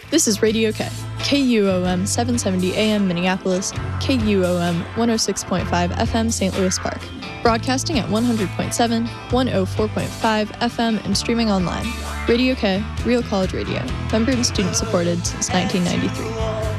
This is Radio K, KUOM 770 AM Minneapolis, KUOM 106.5 FM St. Louis Park, broadcasting at 100.7, 104.5 FM and streaming online. Radio K, Real College Radio, member and student supported since 1993.